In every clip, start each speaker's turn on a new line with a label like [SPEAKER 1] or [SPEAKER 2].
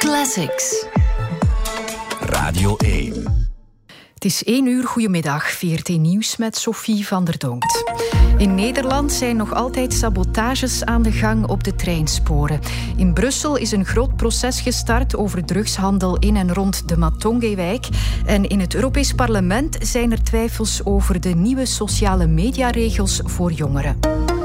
[SPEAKER 1] Classics.
[SPEAKER 2] Radio 1.
[SPEAKER 1] Het is 1 uur, goedemiddag. VRT Nieuws met Sophie van der Donkt. In Nederland zijn nog altijd sabotages aan de gang op de treinsporen. In Brussel is een groot proces gestart over drugshandel in en rond de Matongewijk. En in het Europees Parlement zijn er twijfels over de nieuwe sociale mediaregels voor jongeren.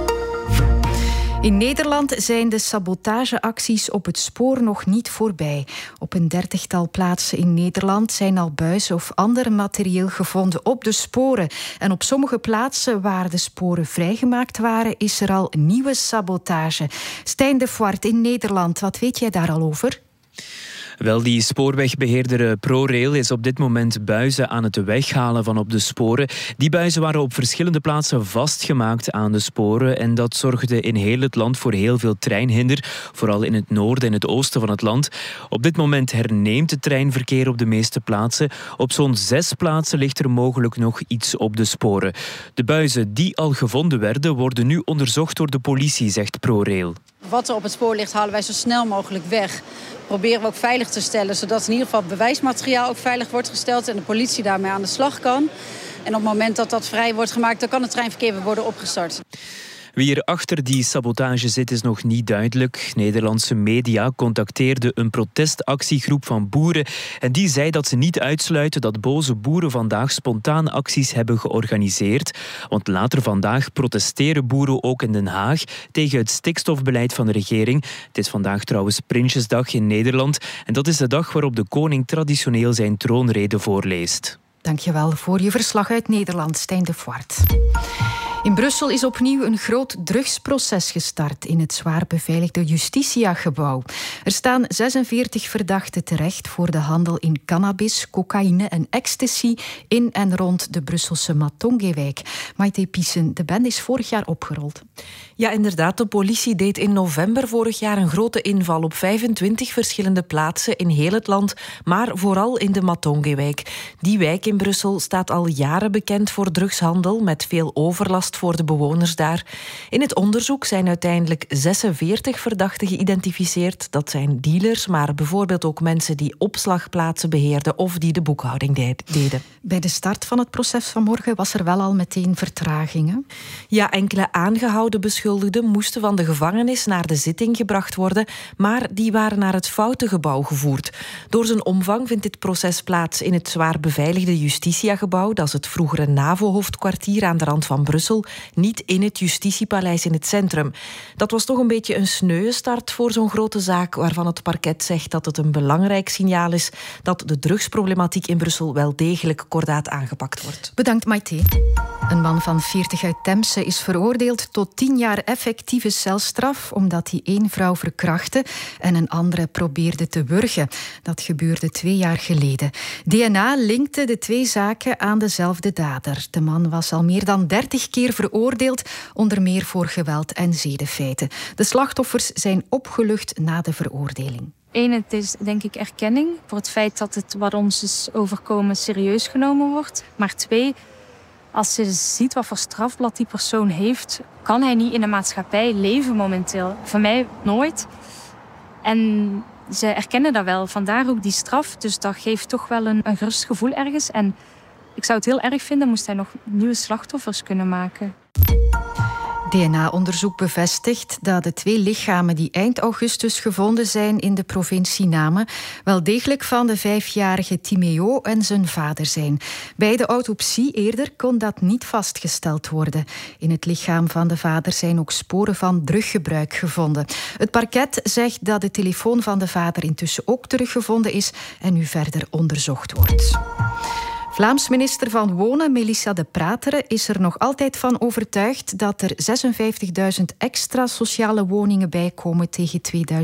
[SPEAKER 1] In Nederland zijn de sabotageacties op het spoor nog niet voorbij. Op een 30-tal plaatsen in Nederland zijn al buizen of ander materieel gevonden op de sporen. En op sommige plaatsen waar de sporen vrijgemaakt waren, is er al nieuwe sabotage. Stijn de Voort in Nederland, wat weet jij daar al over?
[SPEAKER 3] Wel, die spoorwegbeheerder ProRail is op dit moment buizen aan het weghalen van op de sporen. Die buizen waren op verschillende plaatsen vastgemaakt aan de sporen en dat zorgde in heel het land voor heel veel treinhinder, vooral in het noorden en het oosten van het land. Op dit moment herneemt het treinverkeer op de meeste plaatsen. Op zo'n 6 plaatsen ligt er mogelijk nog iets op de sporen. De buizen die al gevonden werden, worden nu onderzocht door de politie, zegt ProRail.
[SPEAKER 4] Wat er op het spoor ligt, halen wij zo snel mogelijk weg. Proberen we ook veilig te stellen, zodat in ieder geval bewijsmateriaal ook veilig wordt gesteld en de politie daarmee aan de slag kan. En op het moment dat dat vrij wordt gemaakt, dan kan het treinverkeer weer worden opgestart.
[SPEAKER 3] Wie er achter die sabotage zit is nog niet duidelijk. Nederlandse media contacteerden een protestactiegroep van boeren en die zei dat ze niet uitsluiten dat boze boeren vandaag spontaan acties hebben georganiseerd. Want later vandaag protesteren boeren ook in Den Haag tegen het stikstofbeleid van de regering. Het is vandaag trouwens Prinsjesdag in Nederland en dat is de dag waarop de koning traditioneel zijn troonrede voorleest.
[SPEAKER 1] Dankjewel voor je verslag uit Nederland, Stijn de Voort. In Brussel is opnieuw een groot drugsproces gestart in het zwaar beveiligde Justitia-gebouw. Er staan 46 verdachten terecht voor de handel in cannabis, cocaïne en ecstasy in en rond de Brusselse Matongewijk. Maite Piesen, de bende is vorig jaar opgerold.
[SPEAKER 5] Ja, inderdaad. De politie deed in november vorig jaar een grote inval op 25 verschillende plaatsen in heel het land, maar vooral in de Matongewijk. Die wijk in Brussel staat al jaren bekend voor drugshandel, met veel overlast voor de bewoners daar. In het onderzoek zijn uiteindelijk 46 verdachten geïdentificeerd. Dat zijn dealers, maar bijvoorbeeld ook mensen die opslagplaatsen beheerden of die de boekhouding deden.
[SPEAKER 1] Bij de start van het proces vanmorgen was er wel al meteen vertragingen.
[SPEAKER 5] Ja, enkele aangehouden beschuldigden moesten van de gevangenis naar de zitting gebracht worden, maar die waren naar het foute gebouw gevoerd. Door zijn omvang vindt dit proces plaats in het zwaar beveiligde Justitia-gebouw. Dat is het vroegere NAVO-hoofdkwartier aan de rand van Brussel, niet in het Justitiepaleis in het centrum. Dat was toch een beetje een sneuwe start voor zo'n grote zaak, waarvan het parket zegt dat het een belangrijk signaal is dat de drugsproblematiek in Brussel wel degelijk kordaat aangepakt wordt.
[SPEAKER 1] Bedankt, Maite. Een man van 40 uit Temse is veroordeeld tot 10 jaar effectieve celstraf omdat hij 1 vrouw verkrachtte en een andere probeerde te wurgen. Dat gebeurde 2 jaar geleden. DNA linkte de 2 zaken aan dezelfde dader. De man was al meer dan 30 keer veroordeeld, onder meer voor geweld en zedenfeiten. De slachtoffers zijn opgelucht na de veroordeling.
[SPEAKER 6] 1, het is denk ik erkenning voor het feit dat het wat ons is overkomen serieus genomen wordt. Maar 2, als je ziet wat voor strafblad die persoon heeft, kan hij niet in de maatschappij leven momenteel. Voor mij nooit. En ze erkennen dat wel, vandaar ook die straf. Dus dat geeft toch wel een gerust gevoel ergens. En ik zou het heel erg vinden moest hij nog nieuwe slachtoffers kunnen maken.
[SPEAKER 1] DNA-onderzoek bevestigt dat de 2 lichamen die eind augustus gevonden zijn in de provincie Namen wel degelijk van de 5-jarige Timeo en zijn vader zijn. Bij de autopsie eerder kon dat niet vastgesteld worden. In het lichaam van de vader zijn ook sporen van druggebruik gevonden. Het parket zegt dat de telefoon van de vader intussen ook teruggevonden is en nu verder onderzocht wordt. Vlaams minister van Wonen, Melissa De Prateren, is er nog altijd van overtuigd dat er 56.000 extra sociale woningen bijkomen tegen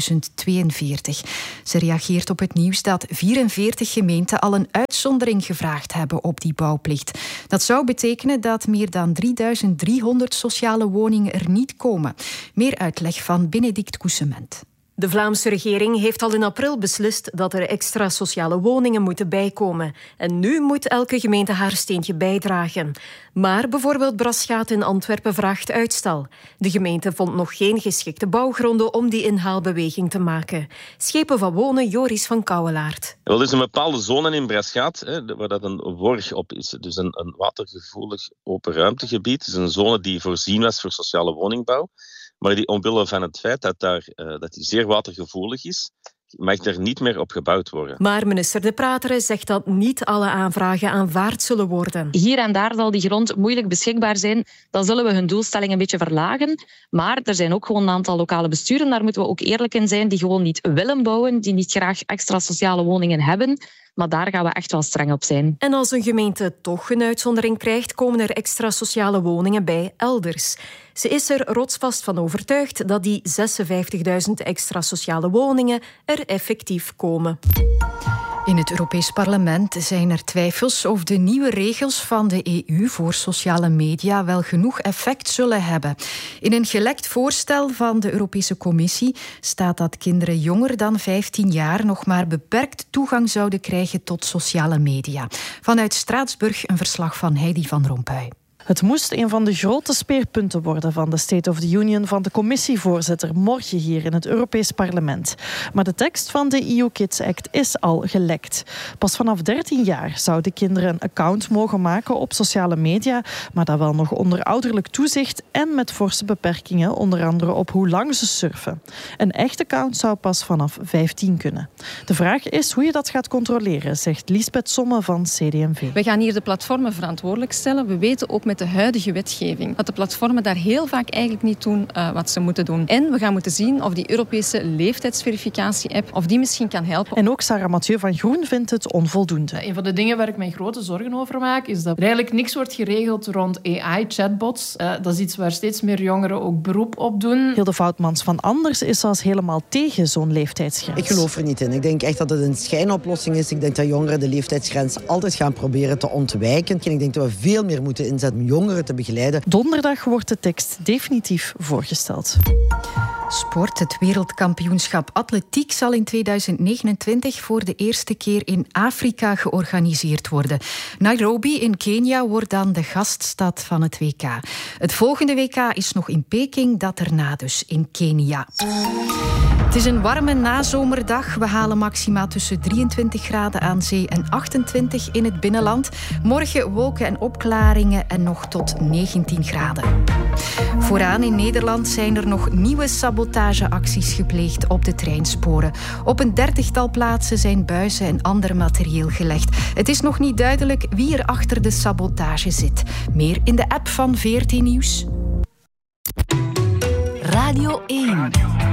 [SPEAKER 1] 2042. Ze reageert op het nieuws dat 44 gemeenten al een uitzondering gevraagd hebben op die bouwplicht. Dat zou betekenen dat meer dan 3.300 sociale woningen er niet komen. Meer uitleg van Benedict Coussement.
[SPEAKER 7] De Vlaamse regering heeft al in april beslist dat er extra sociale woningen moeten bijkomen. En nu moet elke gemeente haar steentje bijdragen. Maar bijvoorbeeld Braschaat in Antwerpen vraagt uitstel. De gemeente vond nog geen geschikte bouwgronden om die inhaalbeweging te maken. Schepen van wonen, Joris van Kouwelaert.
[SPEAKER 8] Wel, er is een bepaalde zone in Braschaat, waar dat een worg op is. Dus een watergevoelig open ruimtegebied. Het is een zone die voorzien was voor sociale woningbouw. Maar die omwille van het feit dat die zeer watergevoelig is, mag er niet meer op gebouwd worden.
[SPEAKER 7] Maar minister De Prateren zegt dat niet alle aanvragen aanvaard zullen worden.
[SPEAKER 9] Hier en daar zal die grond moeilijk beschikbaar zijn. Dan zullen we hun doelstelling een beetje verlagen. Maar er zijn ook gewoon een aantal lokale besturen, daar moeten we ook eerlijk in zijn, die gewoon niet willen bouwen, die niet graag extra sociale woningen hebben. Maar daar gaan we echt wel streng op zijn.
[SPEAKER 7] En als een gemeente toch een uitzondering krijgt, komen er extra sociale woningen bij elders. Ze is er rotsvast van overtuigd dat die 56.000 extra sociale woningen er effectief komen.
[SPEAKER 1] In het Europees Parlement zijn er twijfels of de nieuwe regels van de EU voor sociale media wel genoeg effect zullen hebben. In een gelekt voorstel van de Europese Commissie staat dat kinderen jonger dan 15 jaar nog maar beperkt toegang zouden krijgen tot sociale media. Vanuit Straatsburg een verslag van Heidi van Rompuy.
[SPEAKER 10] Het moest een van de grote speerpunten worden van de State of the Union van de commissievoorzitter morgen hier in het Europees Parlement. Maar de tekst van de EU Kids Act is al gelekt. Pas vanaf 13 jaar zouden kinderen een account mogen maken op sociale media, maar dat wel nog onder ouderlijk toezicht en met forse beperkingen, onder andere op hoe lang ze surfen. Een echt account zou pas vanaf 15 kunnen. De vraag is hoe je dat gaat controleren, zegt Liesbeth Somme van CD&V.
[SPEAKER 11] We gaan hier de platformen verantwoordelijk stellen. We weten ook met de huidige wetgeving dat de platformen daar heel vaak eigenlijk niet doen wat ze moeten doen. En we gaan moeten zien of die Europese leeftijdsverificatie-app of die misschien kan helpen.
[SPEAKER 10] En ook Sarah Mathieu van Groen vindt het onvoldoende.
[SPEAKER 12] Een van de dingen waar ik mij grote zorgen over maak is dat er eigenlijk niks wordt geregeld rond AI-chatbots. Dat is iets waar steeds meer jongeren ook beroep op doen.
[SPEAKER 10] Hilde Voutmans van Anders is zelfs helemaal tegen zo'n leeftijdsgrens.
[SPEAKER 13] Ik geloof er niet in. Ik denk echt dat het een schijnoplossing is. Ik denk dat jongeren de leeftijdsgrens altijd gaan proberen te ontwijken. En ik denk dat we veel meer moeten inzetten om jongeren te begeleiden.
[SPEAKER 10] Donderdag wordt de tekst definitief voorgesteld.
[SPEAKER 1] Sport. Het wereldkampioenschap atletiek zal in 2029 voor de eerste keer in Afrika georganiseerd worden. Nairobi in Kenia wordt dan de gaststad van het WK. Het volgende WK is nog in Peking, dat erna dus in Kenia. Het is een warme nazomerdag. We halen maxima tussen 23 graden aan zee en 28 in het binnenland. Morgen wolken en opklaringen en nog tot 19 graden. Vooraan in Nederland zijn er nog nieuwe sabotageacties gepleegd op de treinsporen. Op een 30-tal plaatsen zijn buizen en ander materieel gelegd. Het is nog niet duidelijk wie er achter de sabotage zit. Meer in de app van VRT Nieuws.
[SPEAKER 2] Radio 1.